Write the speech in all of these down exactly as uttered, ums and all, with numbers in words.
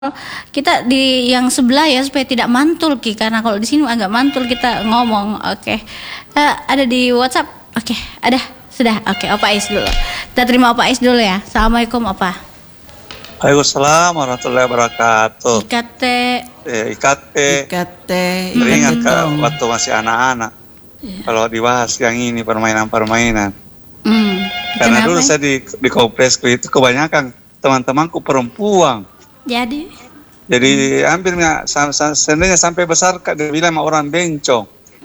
Kita di yang sebelah ya supaya tidak mantul Ki, karena kalau di sini agak mantul kita ngomong. Oke, uh, ada di WhatsApp. Oke, ada sudah. Oke, Opa Ais dulu. Kita terima Opa Ais dulu ya. Assalamualaikum Opa. Waalaikumsalam warahmatullahi wabarakatuh. I K T. Eh, I K T. I K T. Teringat ke waktu masih anak-anak. Ya. Kalau dibahas yang ini permainan-permainan. Hmm. Karena dulu saya di di komplesku itu kebanyakan teman-temanku perempuan. Jadi, jadi hmm. hampir seandainya sampai besar dia bilang sama orang bencong,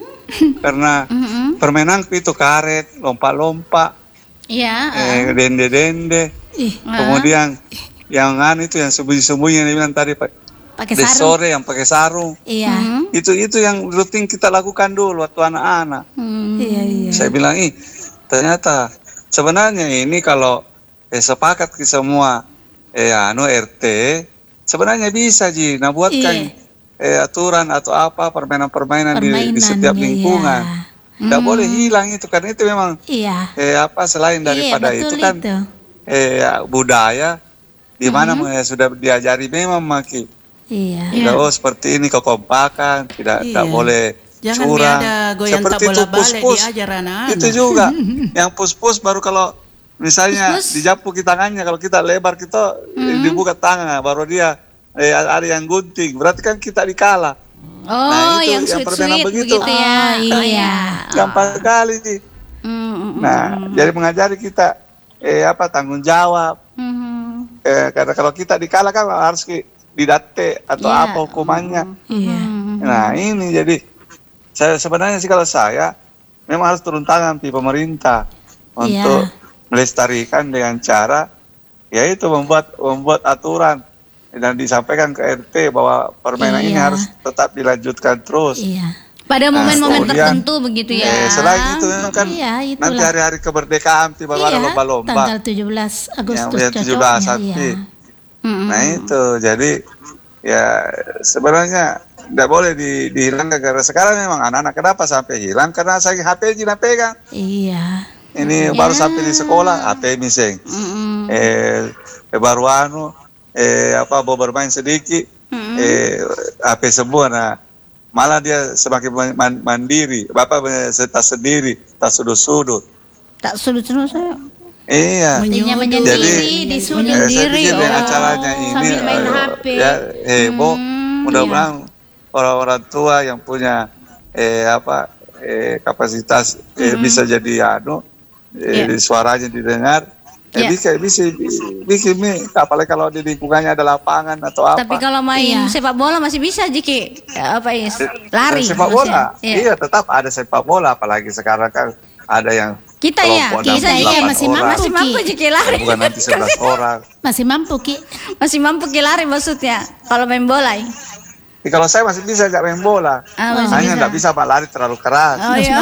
karena mm-hmm. permainanku itu karet, lompat-lompat, ya, eh, dende-dende, uh. kemudian uh. yang an itu yang sembunyi-sembunyi yang bilang tadi pakai di sore yang pakai sarung, iya, mm-hmm. itu itu yang rutin kita lakukan dulu waktu anak-anak. Hmm. Iya, iya. Saya bilang ih ternyata sebenarnya ini kalau eh, sepakat ke semua. Eh, anu R T sebenarnya bisa Ji, nah buatkan iya. eh, aturan atau apa permainan-permainan di, di setiap lingkungan. Tidak hmm. boleh hilang itu, karena itu memang iya. eh, apa selain daripada iya, itu kan itu. Eh, budaya di mana hmm. sudah diajari memang Maki. Iya. Tidak oh seperti ini kekompakan, tidak iya. tidak boleh jangan curang. Ada goyang seperti tak itu pus-pus itu juga yang pus-pus baru kalau misalnya dijapuk tangannya, kalau kita lebar kita mm-hmm. dibuka tangan, baru dia eh, ada yang gunting, berarti kan kita dikalah. Oh, nah, itu, yang sweet-sweet begitu ya, ah, iya. Gampang sekali sih. Mm-hmm. Nah, jadi mengajari kita eh apa tanggung jawab. Mm-hmm. Eh, karena kalau kita dikalah kan harus didate atau yeah. apa hukumannya. Iya. Mm-hmm. Nah ini jadi saya sebenarnya sih kalau saya memang harus turun tangan di pemerintah untuk yeah. melestarikan dengan cara yaitu membuat membuat aturan dan disampaikan ke R T bahwa permainan iya. ini harus tetap dilanjutkan terus. Iya. Pada momen-momen nah, tertentu begitu ya. Eh, selain itu kan iya, nanti hari-hari kemerdekaan tiba iya, ada lomba-lomba. Tanggal tujuh belas Agustus yang tujuh belas nanti. Iya. Nah itu jadi ya sebenarnya tidak boleh di, dihilangkan karena sekarang memang anak-anak kenapa sampai hilang karena saya H P J pegang. Iya. Ini yeah. baru sampai di sekolah H P miseng, mm-hmm. eh, eh baru anu, eh apa mau bermain sedikit, mm-hmm. eh H P semua, nah malah dia semakin mandiri, bapak tas sendiri, tak sudut-sudut, tak sudut-sudut saya. Iya. Menyendiri, jadi disuruh eh, sendiri. Saya pikir oh, acaranya ini, main uh, H P. ya heboh, hmm, mudah-mudahan iya. orang-orang tua yang punya eh apa eh kapasitas eh, mm-hmm. bisa jadi anu. Yeah. Eh, suaranya didengar, eh, yeah. bisa bisa bikin nih, apalagi kalau di lingkungannya ada lapangan atau apa. Tapi kalau main iya. sepak bola masih bisa Jiki, ya, apa ya? Lari. Sepak bola, iya. iya tetap ada sepak bola, apalagi sekarang kan ada yang kita ya, kita ya masih mampu, masih mampu Jiki lari. Bukan nanti sebelas orang. Masih mampu Ki, masih mampu Ki lari maksudnya kalau main bola. Ya. Ya, kalau saya masih bisa nggak main bola, ah, hanya nggak bisa pak lari terlalu keras. Oh, iya.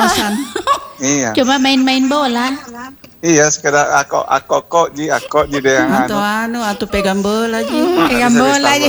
Iya. Cuma main-main bola. Iya, sekedar aku aku kok ji aku ji deh yang anu. Atau anu, atau pegang bola ji. Hmm, pegang bola ji.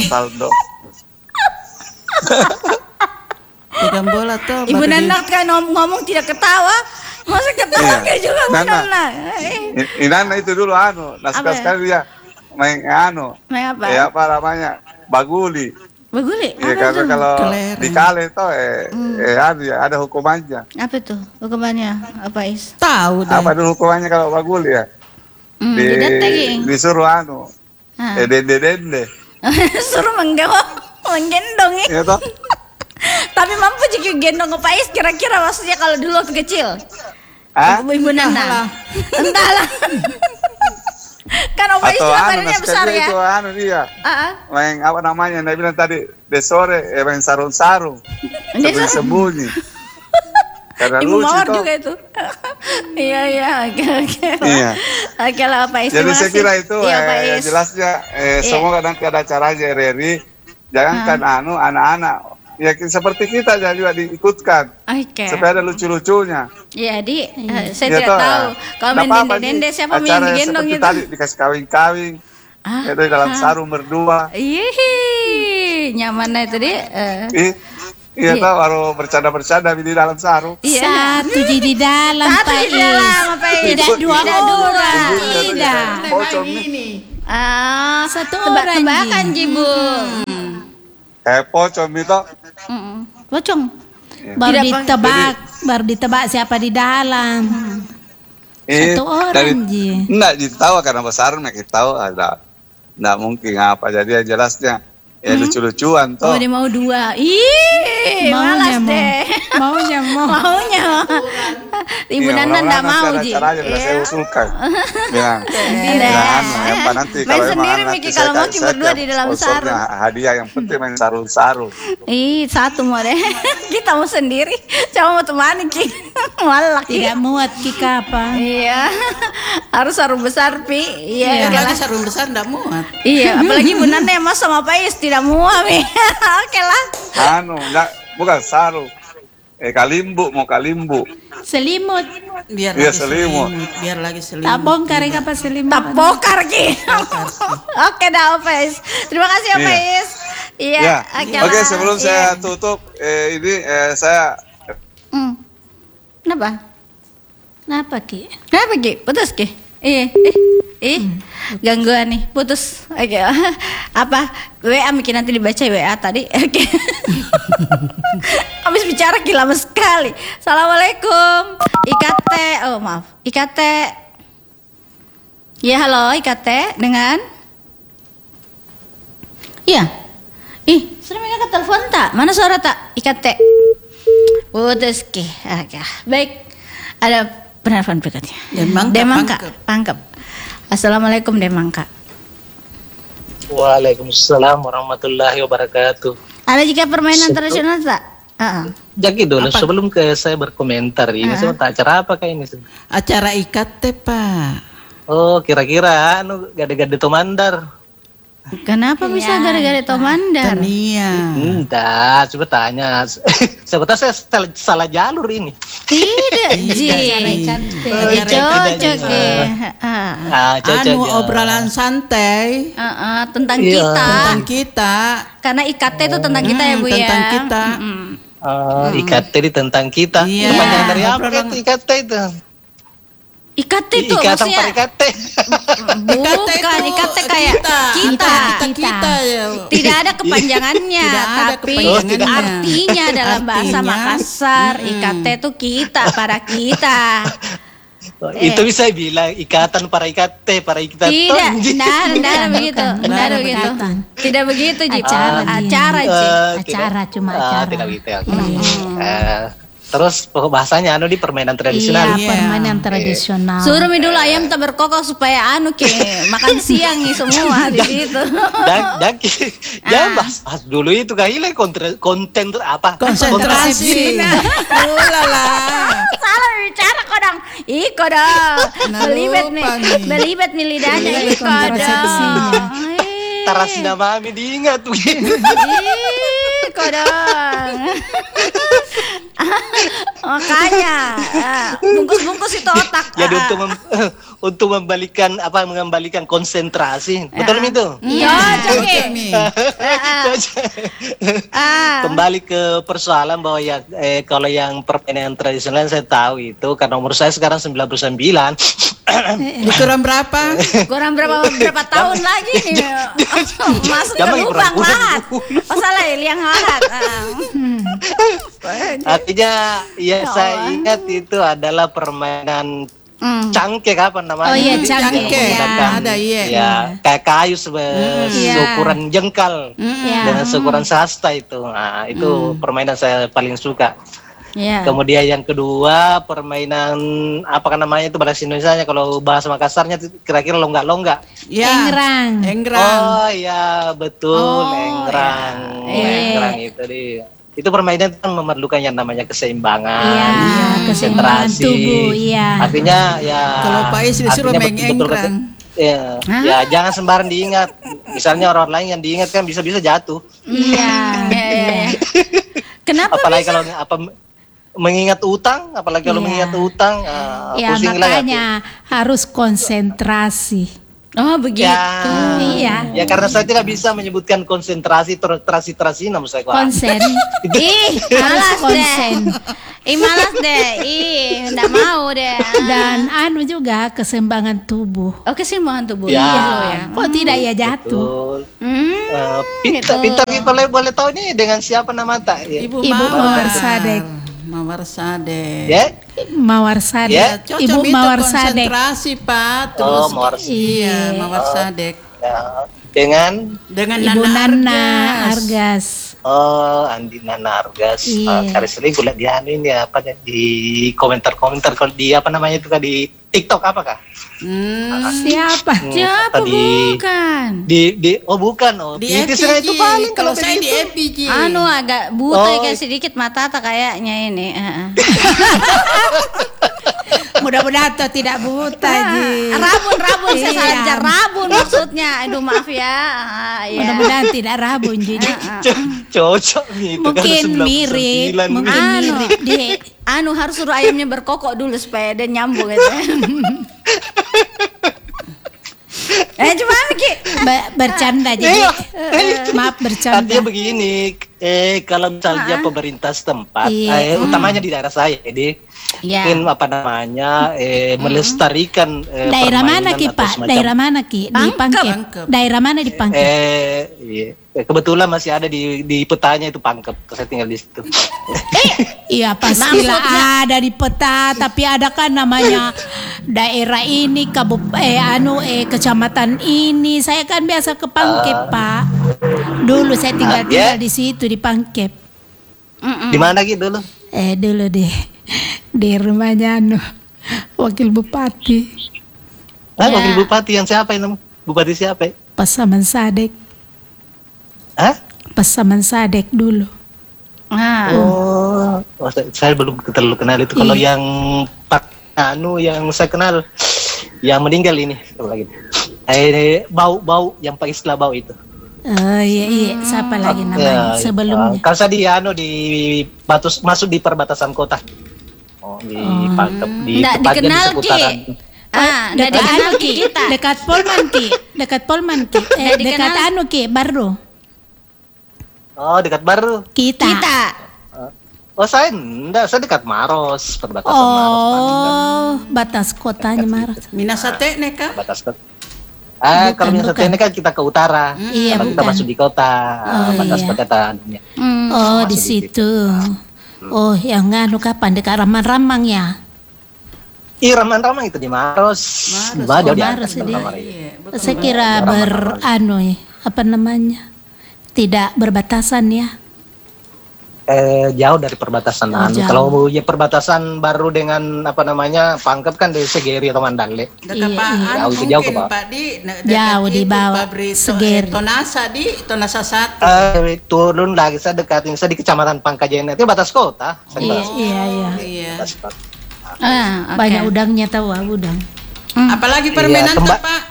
Pegang bola tuh. Ibu Nana kan ngomong tidak ketawa, masa ketawa iya. juga Bu Nana. Ini Nana itu dulu anu, naskah sekali dia main anu. Main apa? Ya apa namanya? Baguli. Baguli? Iya, karena kalau dikale itu eh, hmm. eh ada, ada hukumannya. Apa tuh hukumannya? Apa Is? Tahu deh. Apa dulu hukumannya kalau baguli ya? Hmm, Di, disuruh anu, ah. eh, dende-dende. Suruh menggendong, menggendong ya? Iya toh? Tapi mampu jika gendong apa Is kira-kira maksudnya kalau dulu waktu kecil? Ah? Ibu Nana. Entahlah. Kan Opa Is juga badannya besar ya. Itu anu dia. Uh-uh. Main apa namanya? Dia bilang tadi de sore eh, main sarung-sarung. Sembunyi-sembunyi. Karena Ibu lucu Mawar toh. juga itu. Iya iya oke oke. Iya. Oke lah Opa Is. Jadi saya kira itu iya, eh, jelasnya eh, yeah. semoga nanti ada caranya R R I. Jangankan uh. anu anak-anak. Ya seperti kita juga diikutkan, okay. supaya ada lucu-lucunya. Iya, di uh, saya ya, tidak toh, tahu kalau main dende-dende siapa yang digendong itu. Tadi dikasih kawin-kawin, ah, itu dalam ah. sarung berdua. Ih, nyaman itu dia. Uh. Iya, tahu baru bercanda-bercanda di dalam sarung. Iya. Satu di dalam, Pak Is. Tidak dua orang. Tidak. Bocor nih. Ah, Satu orang, tebak-tebakan Ji. Ji, Bu. Kepo comito. Mm-mm. Pocong. Baru Tidak, Pak. ditebak, baru ditebak siapa di dalam. Eh, Satu orang, dari, Ji. enggak ditawa karena besar mek tahu ada. Enggak mungkin apa jadi yang jelasnya. Ya lucu-lucuan Oh, toh. dia mau dua. Ih, malas mau. deh. Maunya mau. Maunya. Ibu Iya, Nanda enggak mudah-mudahan mau, nanti Ji. ada acara aja biar saya Iya. usulkan. Bilang, Tidak. bilang, yang apa nanti Main kalau memang sendiri, nanti Miki, saya kalau mau kasih- cuma saya dua tiap di dalam sponsornya sarung. hadiah yang penting main sarung-sarung. Ih, satu mau deh. Kita mau sendiri. Coba mau temani Ki. Malah Ki. Tidak muat Kika apa? Iya. Harus sarung besar, Pi. Iya. Biar oke lagi lah. sarung besar enggak muat. Iya, apalagi Bu Nanda yang mas sama Pais tidak muat, Mi. Oke lah. Anu, enggak, bukan sarung. Eh kalimbu, mau kalimbu. Selimut. Biar Iya, lagi selimut. Biar lagi selimut. Tak bongkar ya apa selimut. Tak bokar Ki. Oke dah, Pais. Terima kasih ya, Iya. Pais. Iya, Ya. oke Oke, lah. sebelum Iya. saya tutup eh, ini eh, saya Hmm. Kenapa? Kenapa Ki? Kenapa Ki? Putus Ki? Iya, ih, ih, gangguan nih, putus. Oke, apa? W A Miki nanti dibaca W A tadi. Oke. Habis bicara Ki lama sekali. Assalamualaikum. I K T, oh maaf, I K T. Ya halo, I K T dengan? Iya. Ih, sudah mengangkat telepon tak? Mana suara tak? I K T. Putus Ki. Oke, baik. Ada penelpon berikutnya. Demangka, Demangka, Pangkep. Pangkep. Assalamualaikum Demangka. Waalaikumsalam warahmatullahi wabarakatuh. Ada jika permainan Setu- tradisional tak? Ah, Jadi dulu Apa? sebelum ke saya berkomentar ini Ah. saya mau tak acara apa kayak ini? Acara ikat teh, Pak. Oh kira-kira anu gade-gade tomandar. kenapa bisa gara-gara Tomandar? Tania. Enggak, coba tanya. Siapa tahu saya salah, salah jalur ini. Tidak, Ji. Ikan Eh, Cocok Tidak, ya. Ah, Ah, cocok Anu ya. obrolan santai ah, ah, tentang Iya. kita. tentang kita. Karena I K T itu tentang kita ya Bu Hmm, ya. tentang kita. Mm-mm. Oh, I K T di tentang kita. Iya. Kepanjangan dari apa Obrolan- itu I K T itu? I K T itu Ikatan maksudnya Parikat. bukan I K T kayak kita. kita kita, kita ya. Tidak ada kepanjangannya, Tidak ada tapi kepanjangannya. artinya dalam bahasa Artinya, Makassar I K T itu kita, para kita. Eh. Itu bisa bilang ikatan para I K T, para kita. Tidak, tidak, tidak begitu, bukan. tidak Bukan, begitu, bukan. tidak begitu Ji. Acara, Ji. acara Ji. Eh, Acara, tidak- cuma ah, acara. tidak begitu ya. Eh, terus pokok bahasanya anu di permainan tradisional. Iya, permainan tradisional. Suruh mi dulu ayam tak berkokok supaya anu ke makan siang nih semua di situ. Dan dan Ah. ya bahas, bahas dulu itu kayaknya konten konten ter- apa? Konsentrasi. Ulala. Salah bicara kodang. Ih kodang. Nah, Belibet nih. lupa nih. Belibet nih lidahnya. Ih kodang. kontrasepsinya. Ih. Taras nama kami diingat tuh. Ih kodang. Makanya ah, bungkus-bungkus itu otak. Jadi Ah, untuk mem- untuk membalikan apa mengembalikan konsentrasi. Betul mi itu? Iya, cocok Cocok nih. nih. Ah. Kembali ke persoalan bahwa ya eh, kalau yang permainan tradisional saya tahu itu karena umur saya sekarang sembilan puluh sembilan. Ukuran berapa? Kurang berapa berapa tahun lagi nih masuk ke Jangan lubang kurang-kurang lahat. Oh salah ya, liang lahat. Ah. Artinya ya Ya saya Allah. ingat itu adalah permainan Hmm. cangkek apa namanya? Oh iya, Yang cangkek. menggunakan, Ada, iya. Ya, kayak kayu sebe Iya. seukuran jengkal Iya. dengan seukuran sasta itu. Nah, itu permainan saya paling suka. Iya. Kemudian yang kedua permainan apa kan namanya itu bahasa Indonesianya kalau bahasa Makassarnya itu kira-kira longgak-longgak. Ya. Engrang. Engrang. Oh iya betul, Oh, enggrang, iya. enggrang itu dia. Itu permainan itu memerlukan yang namanya keseimbangan, Iya, keseimbangan konsentrasi. tubuh, iya. Artinya ya. Kalau Pak Is disuruh artinya main betul-betul enggrang. ke- Ya, ya jangan sembarang diingat. Misalnya orang lain yang diingat kan bisa-bisa jatuh. Iya. Iya, iya, iya. Kenapa Apalagi bisa? kalau apa mengingat utang, apalagi kalau Iya. mengingat utang, ah, Ya pusing lah makanya harus konsentrasi. Oh begitu. Ya, Iya. ya karena saya tidak bisa menyebutkan konsentrasi ter- terasi terasi namun saya kuat. Konsen. Ih, malas deh. Konsen. Ih, malas deh. Ih, enggak mau deh. Dan anu juga keseimbangan tubuh. Oh, keseimbangan tubuh. Ya. Iya loh ya. Kok tidak ya jatuh? Betul. Hmm. Eh, pintar, gitu. pintar, boleh boleh tahu nih dengan siapa nama tak? Ya. Ibu, Ibu Mawar Sadek. Mawar Sadek. Ya? Mawar Sadek. Ya. Cocok Ibu itu Mawar Sadek. konsentrasi Pak. Oh, Terus Mawar iya Mawar Sadek. Ya. Dengan Dengan Ibu Nana, Nana Argas. Argas. oh Andi Nana Argas. Iya. Uh, kali sering gue lihat di anu ini apa di komentar-komentar kalau di apa namanya itu kan di TikTok apakah? Hmm, Siapa? Hmm, Siapa apa di- bukan? Di di oh bukan oh di di F P Tisra itu G. paling Kalau kalau saya di begitu. F P G. Anu agak buta Oh. kayak sedikit mata tak kayaknya ini. Heeh. Mudah-mudahan tuh tidak buta, Ji. Rabun, rabun, saya Iya. salah bicara rabun maksudnya. Aduh maaf ya. Ah, ya. Mudah-mudahan tidak rabun, jadi Co- cocok nih itu mungkin kan sembilan puluh mirip, sembilan mungkin gitu. Anu. mirip di Anu harus suruh ayamnya berkokok dulu supaya dia nyambung gitu. eh cuma Ki. be- bercanda jadi. Iya. Maaf bercanda. Artinya begini, eh kalau misalnya pemerintah setempat, Iya. eh, utamanya di daerah saya, jadi Ya. mungkin apa namanya, eh, melestarikan eh, Daerah mana permainan Ki, atau Pak? semacam- Daerah mana Ki? Di Pangkep. Pangkep. Pangkep. Daerah mana di Pangkep? Eh, iya. Eh, kebetulan masih ada di di petanya itu Pangkep, saya tinggal di situ. Iya pastilah Maksudnya- ada di peta, tapi ada kan namanya daerah ini, kabup eh anu eh kecamatan ini. Saya kan biasa ke Pangkep, Pak. Dulu saya tinggal Ah, tinggal ya. di situ di Pangkep. Mm-mm. Di mana gitu dulu? Eh dulu deh di rumahnya anu wakil bupati Ah, Ya. wakil bupati yang siapa ini? Bupati siapa? Ya? Pasaman Sadek, Hah? Pasaman Sadek dulu. Ah. Oh, oh, saya, saya belum terlalu kenal itu. Kalau Iya. yang Pak Anu yang saya kenal, yang meninggal ini, satu lagi. Eh, bau bau yang Pak Isla bau itu. Oh iya iya, siapa lagi namanya Ya, sebelumnya? ya. Kan saya di anu di Batus masuk di perbatasan kota. Oh, di Pangkep di Nggak tepatnya dikenal, di seputaran. Ki. Ah, nggak Dekat dikenal anu Ki Ki, kita. dekat Polman Ki, dekat Polman Ki, eh, Nggak dekat dikenal. anu Ki, baru Oh, dekat baru. kita. Kita. Oh, saya enggak, saya dekat Maros, perbatasan Maros, Palembang. Oh, batas kotanya Maros. Minasate neka. Batas kota. Ah, Bukan, kalau misalnya bukan. ini kan kita ke utara. Iya, Kalau kita bukan. masuk di kota, Oh, batas iya. perkotaannya. Hmm. Oh, di masuk di situ. Oh, yang anu kapan dekat Ramang-Ramang ya? Ih, ramang-ramang itu di Maros. Maros, Di mana oh, di Maros atas ini. kamar itu. Iya, betul. Saya kira ber anu ya, apa namanya? Tidak berbatasan ya. Eh, jauh dari perbatasan Oh, anu. jauh. Kalau ya perbatasan baru dengan apa namanya Pangkep kan dari Segeri atau Mandale. Dekat Iya, Pak iya. Anu Jauh, itu jauh ke mungkin bawah. Pak di na- dekat Jauh di itu, bawah, pabrik to- Segeri. eh, Tonasa di Tonasa satu. Eh, turun lagi saya dekatin saya di Kecamatan Pangkajen itu batas kota. Saya Iya, batas, iya, iya. Iya. batas kota. Ah, oke. Banyak udangnya tahu ah, udang. Apalagi permainan Iya, tuh Mbak. Pak.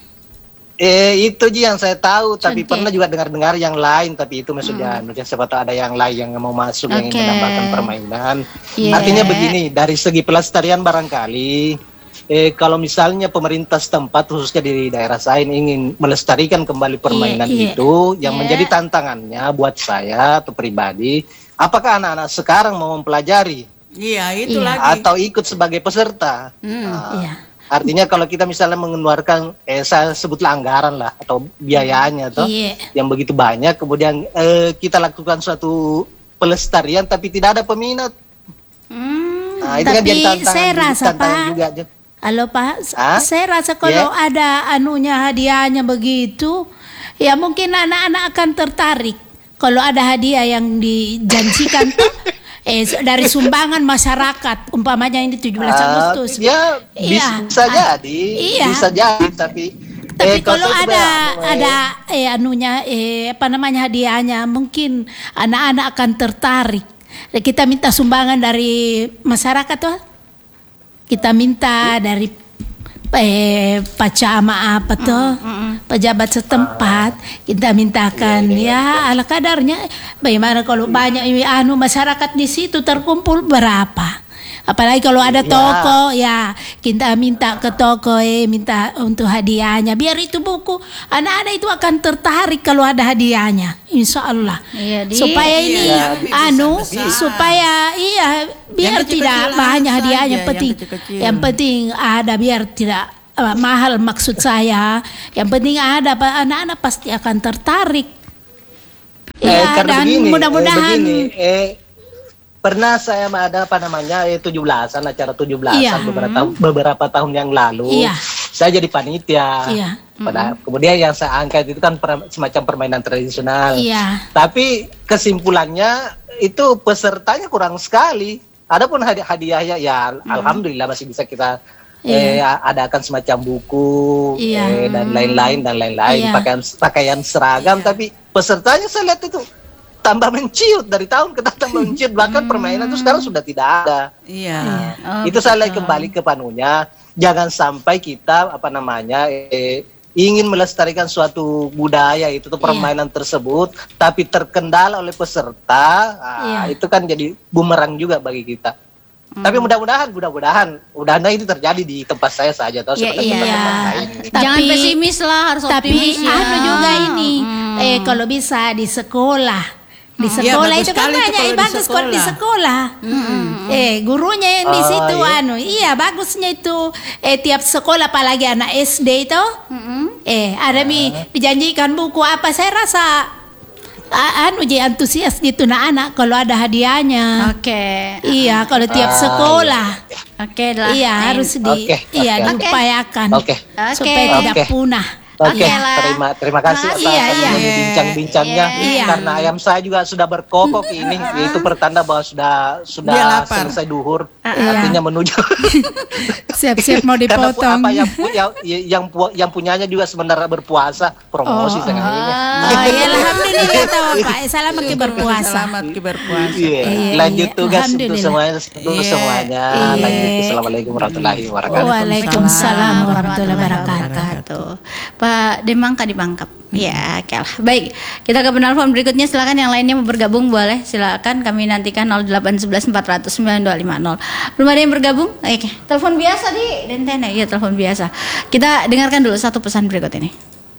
Eh itu Ji yang saya tahu, tapi Cantik. pernah juga dengar-dengar yang lain, tapi itu maksudnya mungkin siapa tahu ada yang lain yang mau masuk yang Oke. ingin menambahkan permainan. Iya. Artinya begini, dari segi pelestarian barangkali eh kalau misalnya pemerintah setempat khususnya di daerah saya ini ingin melestarikan kembali permainan Iya, iya. itu, yang Iya. menjadi tantangannya buat saya atau pribadi, apakah anak-anak sekarang mau mempelajari Iya, itu Iya. lagi. atau ikut sebagai peserta? Hmm. Nah, Iya. Artinya kalau kita misalnya mengeluarkan, eh, saya sebutlah anggaran lah atau biayanya toh, Iya. yang begitu banyak, kemudian eh, kita lakukan suatu pelestarian tapi tidak ada peminat. Hmm. Nah, itu kan Tapi jadi tantangan, saya juga- rasa, tantangan Pak, juga. Jo. Halo Pak, S- Hah? saya rasa kalau ada anunya hadiahnya begitu, ya mungkin anak-anak akan tertarik. Kalau ada hadiah yang dijanjikan tuh, eh dari sumbangan masyarakat, umpamanya ini tujuh belas Ah, Agustus. ya Iya. bisa jadi, Iya. bisa jadi, tapi Tapi eh, kalau saya juga, ada eh, ada eh anunya eh apa namanya hadiahnya, mungkin anak-anak akan tertarik. Kita minta sumbangan dari masyarakat tuh. Kita minta dari eh pacama apa tuh, pejabat setempat, kita mintakan ya ala kadarnya. Bagaimana kalau banyak ini anu masyarakat di situ terkumpul berapa? Apalagi kalau ada Iya. toko, ya kita minta ke toko, eh minta untuk hadiahnya. Biar itu buku, anak-anak itu akan tertarik kalau ada hadiahnya, insya Allah. Iya, Di. Supaya ini, Iya, anu, bisa-bisa. supaya iya, biar Yang kecil-kecil tidak saja, banyak hadiahnya. yang Penting, kecil-kecil. yang penting ada biar tidak uh, mahal maksud saya. Yang penting ada, Pak, anak-anak pasti akan tertarik. Eh, Ya, karena dan begini, mudah-mudahan. eh, begini, eh, pernah saya ada apa namanya eh, tujuh belasan acara tujuh belasan Iya. beberapa beberapa tahun yang lalu. Iya. Saya jadi panitia. Iya. Pada kemudian yang saya angkat itu kan per- semacam permainan tradisional. Iya. Tapi kesimpulannya itu pesertanya kurang sekali. Adapun hadi- hadiahnya ya alhamdulillah masih bisa kita eh, adakan semacam buku Iya. eh, dan lain-lain dan lain-lain Iya. pakaian pakaian seragam tapi pesertanya saya lihat itu tambah menciut dari tahun ke tahun tambah menciut bahkan permainan itu sekarang sudah tidak ada. Iya. Oh, Itu saya lihat kembali ke panunya, jangan sampai kita apa namanya eh, ingin melestarikan suatu budaya itu atau permainan tersebut tapi terkendala oleh peserta, ah, Iya. itu kan jadi bumerang juga bagi kita. Tapi mudah-mudahan, mudah-mudahan, mudah-mudahan itu terjadi di tempat saya saja atau Iya, seperti iya. tempat-tempat lain. Tapi- Jangan pesimis lah, harus Tapi optimis ya. anu juga ini, eh kalau bisa di sekolah. Di Iya, sekolah bagus itu kan sekali itu banyak, kalau eh, di bagus kalau di sekolah. Eh gurunya yang di Oh, situ iya. anu, iya bagusnya itu. Eh tiap sekolah apalagi anak S D itu, eh ada mi dijanjikan buku apa saya rasa a- anu jadi antusias gitu anak-anak kalau ada hadiahnya. Oke. Iya kalau tiap Ah, sekolah, Oke lah. iya harus di, Oke, iya oke. diupayakan Oke. Oke. supaya tidak Oke. punah. Oke, Oke lah. terima terima kasih atas Iya, iya. ini bincang-bincangnya. Iya. Karena ayam saya juga sudah berkokok ini, itu pertanda bahwa sudah Dia sudah lapar. selesai duhur, Iya. artinya menuju. Siap-siap mau Karena pu- dipotong. apa yang pu- yang yang, pu- yang punyanya juga sebenarnya berpuasa, promosi Oh. sekali ini. Oh iya, alhamdulillah tahu Pak. Selamat ke berpuasa. Selamat ke berpuasa. Iya. Iya, Lanjut iya. tugas untuk Alhamdulillah. semuanya, untuk Iya. semuanya. Iya. Lanjut. Assalamualaikum warahmatullahi wabarakatuh. Waalaikumsalam warahmatullahi wabarakatuh. Pak Demangka di Bangkap. Ya, oke lah. Baik, kita ke penelpon berikutnya. Silakan yang lainnya mau bergabung boleh. Silakan kami nantikan nol delapan satu satu empat nol nol sembilan dua lima nol. Belum ada yang bergabung? Oke, telepon biasa di Dentene. Iya, telepon biasa. Kita dengarkan dulu satu pesan berikut ini.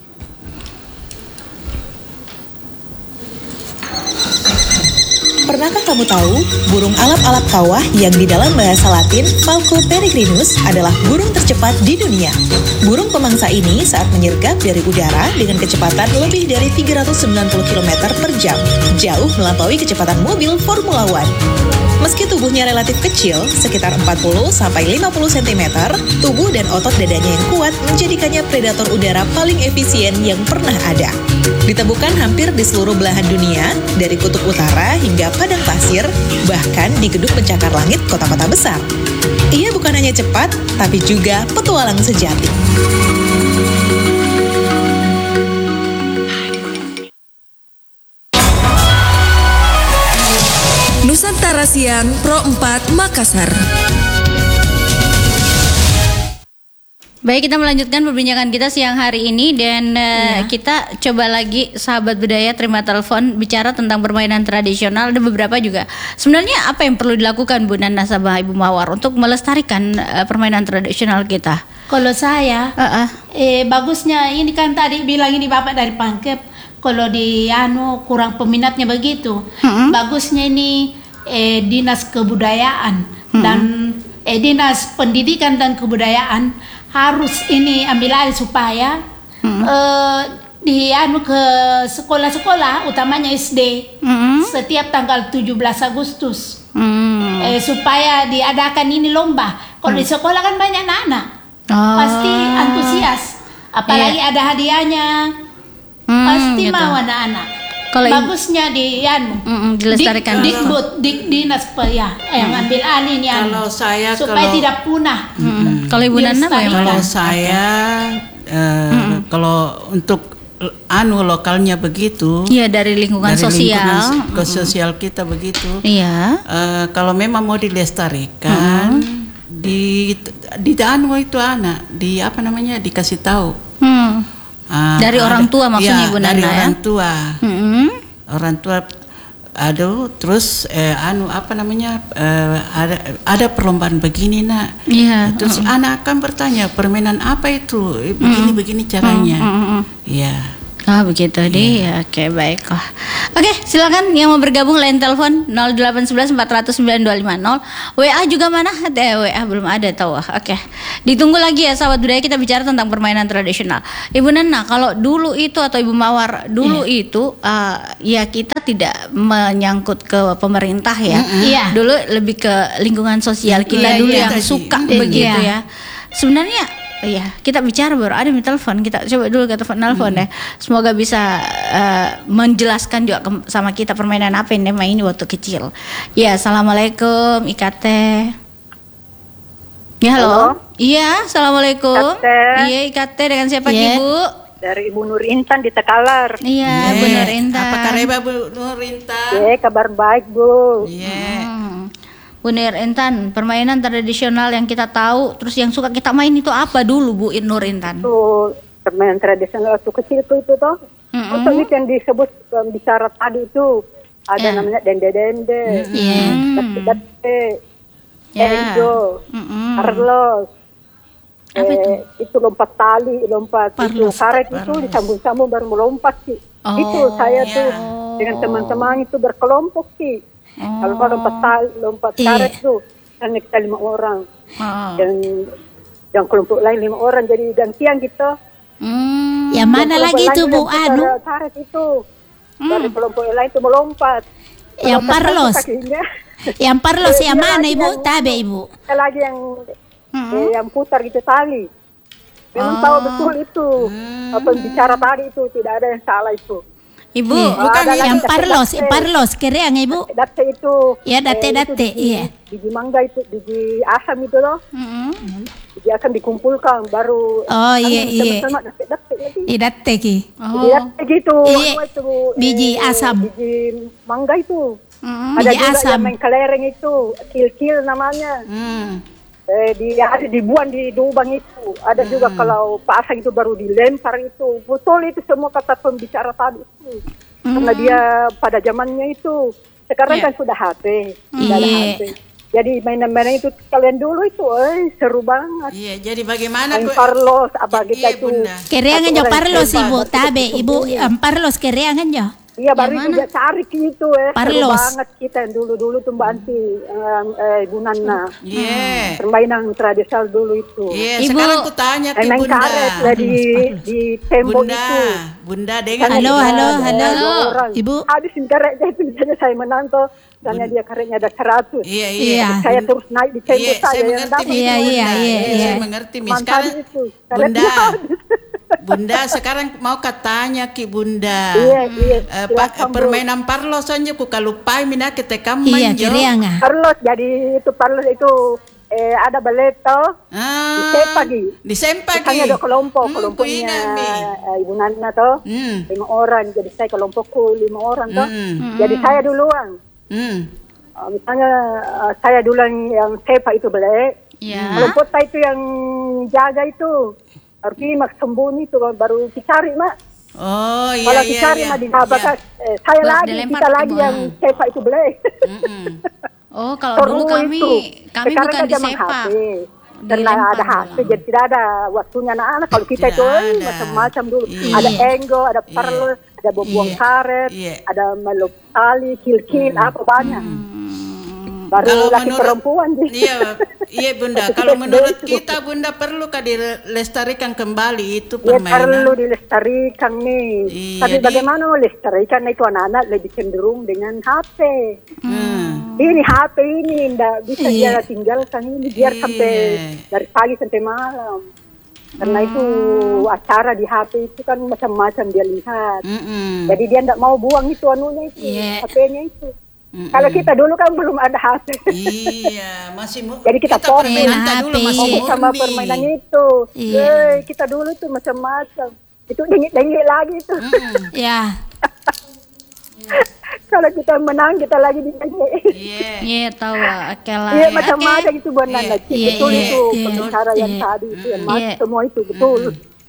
Pernahkah kamu tahu, burung alap-alap kawah yang di dalam bahasa Latin Falco peregrinus adalah burung tercepat di dunia. Burung pemangsa ini saat menyergap dari udara dengan kecepatan lebih dari tiga ratus sembilan puluh kilometer per jam, jauh melampaui kecepatan mobil Formula One. Meski tubuhnya relatif kecil, sekitar empat puluh sampai lima puluh sentimeter, tubuh dan otot dadanya yang kuat menjadikannya predator udara paling efisien yang pernah ada. Ditemukan hampir di seluruh belahan dunia, dari kutub utara hingga padang pasir, bahkan di gedung pencakar langit kota-kota besar. Ia bukan hanya cepat, tapi juga petualang sejati. Nusantara Siang Pro empat Makassar. Baik, kita melanjutkan perbincangan kita siang hari ini dan uh, kita coba lagi sahabat budaya terima telepon bicara tentang permainan tradisional. Ada beberapa juga. Sebenarnya apa yang perlu dilakukan Bu Nana Sabah Ibu Mawar untuk melestarikan uh, permainan tradisional kita? Kalau saya, Uh-uh. eh bagusnya ini kan tadi bilang ini Bapak dari Pangkep, kalau di anu kurang peminatnya begitu. Mm-mm. Bagusnya ini eh, dinas kebudayaan dan eh, dinas pendidikan dan kebudayaan harus ini ambil alih supaya eh, di anu ke sekolah-sekolah utamanya S D Mm-mm. setiap tanggal tujuh belas Agustus Hmm. eh, supaya diadakan ini lomba. Kalau di sekolah kan banyak anak-anak Oh. pasti antusias, apalagi ada hadiahnya. Hmm, Pasti gitu. mau anak-anak. Kalau in- bagusnya di anu Mm-mm, dilestarikan. Dik, dikbud, dik, dinas pe, ya, yang ambil alih ini anu, Kalau saya supaya kalau- tidak punah. Mm-mm. Kalau Ibu Nana Dilestarikan. bagaimana? Kalau saya eh, kalau untuk eh, anu lokalnya begitu Iya, dari lingkungan dari sosial. lingkungan ke sosial kita begitu. Iya. Eh, kalau memang mau dilestarikan di di anu itu anak di apa namanya dikasih tahu. Hmm. Ah, Dari ada- orang tua maksudnya ya, Ibu dari Nana ya? orang tua. Mm-mm. Orang tua aduh, terus eh, anu apa namanya eh, ada ada perlombaan begini nak. Iya. Terus Mm-mm. anak akan bertanya permainan apa itu? Eh, Begini begini caranya. Mm-mm. Iya. Oh begitu deh, ya. Oke baiklah. Oke silakan yang mau bergabung lain telepon nol delapan satu satu empat nol sembilan dua lima nol. W A juga mana? Eh, W A belum ada tahu. Oke, ditunggu lagi ya sahabat budaya, kita bicara tentang permainan tradisional. Ibu Nana, kalau dulu itu atau Ibu Mawar dulu Iya. itu uh, ya kita tidak menyangkut ke pemerintah ya. Iya. Dulu lebih ke lingkungan sosial kita Iya, dulu iya, yang tadi. suka Iya. begitu ya. Sebenarnya iya, kita bicara baru ada di telepon. Kita coba dulu ke telepon telepon deh. Semoga bisa uh, menjelaskan juga ke- sama kita permainan apa yang dia main waktu kecil. Ya, assalamualaikum I K T. Ya, halo. Halo. Iya, assalamualaikum. I K T. Iya, I K T dengan siapa Iya. Ibu? Dari Ibu Nur Intan di Tekalar. Iya, Eh, benar Intan. Apa kabar Bu Nur Intan? Eh, kabar baik, Bu. Iya. Hmm. Bu Nur Intan, permainan tradisional yang kita tahu, terus yang suka kita main itu apa dulu Bu Nur Intan? Itu permainan tradisional waktu kecil itu itu toh. Mm-mm. Untuk itu yang disebut um, bicara tadi itu ada Eh. namanya dende-dende, Iya. date-date, Ya. Enjo, Mm-mm. Carlos. Apa itu? Eh, itu lompat tali, lompat itu Parlos. karet itu disambung-sambung baru melompat sih. Oh, itu saya ya. tuh dengan teman-teman itu berkelompok sih. Kalau mau lompat tali, lompat Iya. karet tuh, hanya kita lima orang. Oh. Dan yang kelompok lain lima orang, jadi gantian kita. Hmm. Yang mana Yang lagi kelompok itu lain Bu yang Anu? putar karet itu. Dari kelompok lain itu melompat. Yang Melompat parlos. kakinya. Yang parlos Eh, yang dia mana lagi Ibu? yang- Tabe Ibu. Ada lagi yang eh, yang putar gitu tali. Memang tahu betul itu. Apa yang bicara tadi itu tidak ada yang salah itu. Ibu, Iya. Bukan Yang yang parlos, date-date. parlos kereang Ibu. Date itu. Ya, eh, date-date, itu biji- iya. Biji mangga itu, biji asam itu loh. Mm-mm. Biji asam dikumpulkan baru. Oh, iya, anu, iya. sama-sama date-date lagi. Idate ki. Oh. Biji date gitu. Iya. Anu itu, Biji eh, asam. Biji mangga itu. Mm-mm. Ada Biji juga asam. yang main kelereng itu, kil-kil namanya. Hmm. Eh, di ada dibuang di lubang itu. Ada juga kalau pasang itu baru dilempar itu. Betul itu semua kata pembicara tadi itu. Karena dia pada zamannya itu. Sekarang Iya. kan sudah H P, sudah ada Iya. H P. Jadi mainan-mainan itu kalian dulu itu, eh seru banget. Iya, jadi bagaimana Main Bu? parlos apa Iya, kita itu. Bunda. Kereangan jo Satu orang parlos hebat, Ibu. satu Tabe orang Ibu. sembunyi. Yang parlos kereangan jo. Iya baru Yang itu mana? dia cari gitu eh. Seru Parlos. banget kita yang dulu-dulu tuh Mbak Anti, eh, eh, Ibu Nana. Iya. Permainan tradisional dulu itu. Iya, Ibu. sekarang ku tanya ke Main Bunda. karet lah di di tembok Bunda, itu. Bunda dengar. Karena Halo, dia halo, ada halo. dua orang. Ibu. Habisin karetnya itu misalnya saya menanto, misalnya dia karetnya ada seratus. Iya, Iya. iya. Saya terus naik di tembok Iya, saya saya yang mengerti. dapat. Bunda. Iya, iya, iya, iya. Saya mengerti, Miss. Mantap Sekarang itu. Bunda, Karetnya habis. Bunda sekarang mau katanya ki Bunda. Iya, iya. Eh, pa- Silakan, Bu. permainan parlos aja ku kalupai mina kita kamu Iya, kereangan. Parlos, jadi itu parlos itu eh, ada baleto, Ah, disepagi. disempagi. Misalnya ada kelompok, Hmm, kelompoknya kuina, Mi. eh, Ibu Nana toh, Hmm. lima orang. Jadi saya kelompokku lima orang toh. Hmm. Jadi saya duluan. Hmm. Uh, misalnya uh, saya duluan yang sepa itu beli. Ya. Kelompok saya itu yang jaga itu. Harus mak sembunyi itu baru dicari mak. Oh, iya, Kalau iya, dicari iya. mak di bakat, eh, saya Buat lagi, dilempar kita pakai lagi bola. yang sepa itu beli. Mm-mm. Oh, kalau Seru dulu kami itu. kami Sekarang bukan kan di zaman sepak. H P. Karena Dilempar ada H P, bola. jadi tidak ada waktunya anak-anak. Kalau kita Tidak itu eh, ada. macam-macam dulu. Iya. Ada enggo, ada parlo, ada buang Iya. karet, Iya. ada meluk tali, kil-kil, apa banyak. Baru Kalau laki menurut- perempuan sih. Iya, iya Bunda. Kalau menurut kita Bunda perlu kah dilestarikan kembali itu Ya permainan? perlu dilestarikan nih. Iya, Tapi di- bagaimana mau lestarikan itu anak-anak lebih cenderung dengan H P. Hmm. Ini H P ini ndak bisa Iya. dia tinggalkan ini biar Iya. sampai dari pagi sampai malam. Karena itu acara di H P itu kan macam-macam dia lihat. Mm-mm. Jadi dia ndak mau buang itu anunya itu, Iya. H P-nya itu. Kalau kita dulu kan belum ada H P. Iya, masih mu- Jadi kita fokus. permainan tak dulu H P. masih Fokus sama murni. permainan itu. Iya. Eh, kita dulu tuh macam-macam. Itu dengik-dengik lagi tuh. Ya. Kalau kita menang kita lagi dengik. Iya. Iya, tahu. Oke lah. Iya ya. macam-macam Oke. itu buat Iya, Nana. iya, Betul iya, itu iya, pembicara yang iya. tadi itu yang mas Iya. semua itu betul.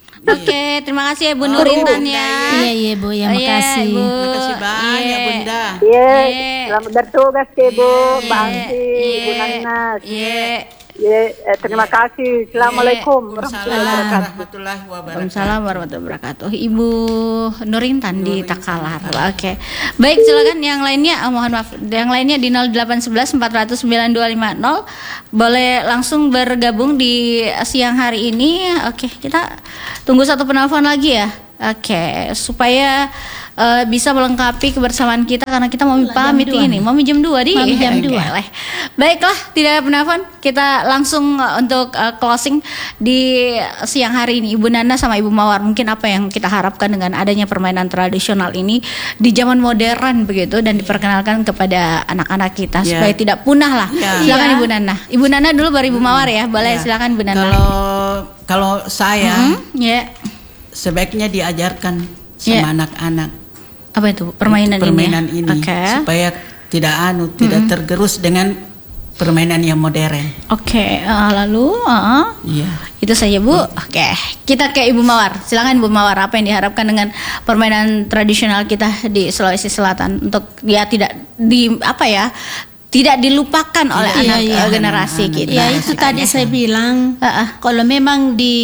Oke, terima kasih ya Bu Nur Intan ya. Iya, iya Bu, ya Oh, iya, makasih. Bu. Makasih banyak Iya. Bunda. Iya, Iya. selamat bertugas ya Bu, Mbak Iya. Anti, Bu Iya. Nanas. Iya. Ya, eh, terima kasih. Assalamualaikum warahmatullahi wabarakatuh. warahmatullahi wabarakatuh. Waalaikumsalam warahmatullahi wabarakatuh. Ibu Nurintan di Takalar. Oke. Baik, silakan yang lainnya. Oh, mohon maaf. Yang lainnya di nol delapan satu satu empat nol nol sembilan dua lima nol boleh langsung bergabung di siang hari ini. Oke, kita tunggu satu penelpon lagi ya. Oke, supaya uh, bisa melengkapi kebersamaan kita karena kita mau pamit ini, mau jam dua di. Mau jam Oke, dua. lah. Baiklah, tidak ada penelpon, kita langsung uh, untuk uh, closing di siang hari ini. Ibu Nana sama Ibu Mawar, mungkin apa yang kita harapkan dengan adanya permainan tradisional ini di zaman modern begitu dan diperkenalkan kepada anak-anak kita Ya. supaya tidak punah lah. Ya. Silakan Ya. Ibu Nana. Ibu Nana dulu baru Ibu Mawar ya. Boleh Ya. silakan Ibu Nana. Kalau kalau saya Hmm, ya. sebaiknya diajarkan Ya. sama anak-anak Apa itu permainan, permainan ini? ini, Oke. supaya tidak anu tidak tergerus dengan permainan yang modern. Oke, uh, lalu uh, Iya. itu saja Bu. Oke, kita ke Ibu Mawar. Silakan Ibu Mawar, apa yang diharapkan dengan permainan tradisional kita di Sulawesi Selatan untuk ya tidak di apa ya? Tidak dilupakan oleh Iya, anak iya. uh, generasi Anak-anak. kita. Ya itu tadi saya bilang, Heeh. kalau memang di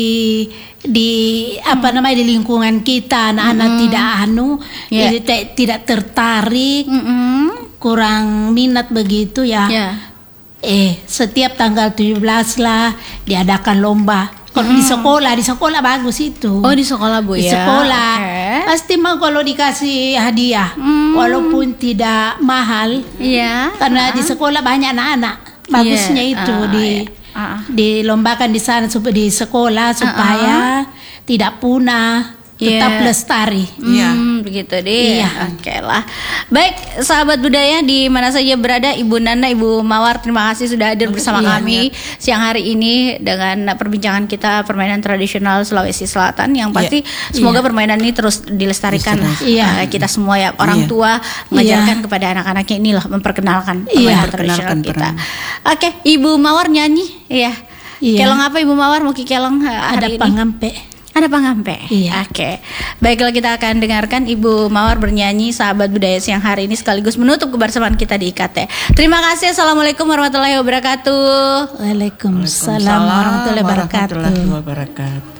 di apa namanya di lingkungan kita anak-anak tidak anu, Ya. jadi te- tidak tertarik, Mm-mm. kurang minat begitu ya. Ya. Eh setiap tanggal tujuh belas lah diadakan lomba. Kalau di sekolah, di sekolah bagus itu. Oh, di sekolah Bu Di ya. sekolah. Oke. Pasti mau kalau dikasih hadiah, walaupun tidak mahal. Iya. Karena di sekolah banyak anak-anak. Bagusnya Iya, itu ah, di iya. Ah. dilombakan di sana sup- di sekolah supaya tidak punah, tetap Iya. lestari. Iya. Hmm, begitu deh. Iya. Oke lah. Baik, sahabat budaya di mana saja berada, Ibu Nana, Ibu Mawar, terima kasih sudah hadir bersama Iya. kami siang hari ini dengan perbincangan kita permainan tradisional Sulawesi Selatan yang pasti semoga permainan ini terus dilestarikan lah. Iya. Eh, kita semua ya orang Iya. tua mengajarkan kepada anak-anaknya ini lah memperkenalkan permainan Iya. tradisional Perkenalkan kita. permainan. Oke, Ibu Mawar nyanyi, iya. Iya. Kelong apa Ibu Mawar mau kikelong eh, Ada hari ini? pangampe. Ada pangampe. Iya. Oke. Baiklah, kita akan dengarkan Ibu Mawar bernyanyi Sahabat Budaya siang hari ini sekaligus menutup kebersamaan kita di I K T. Terima kasih. Assalamualaikum warahmatullahi wabarakatuh. Waalaikumsalam warahmatullahi wabarakatuh. warahmatullahi wabarakatuh.